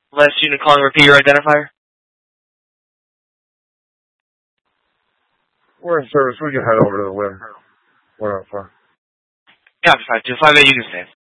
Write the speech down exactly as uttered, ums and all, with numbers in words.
Last unit calling, repeat your identifier. We're in service. We can head over to the limb. We're on fire. Copy five two five eight, you can stand.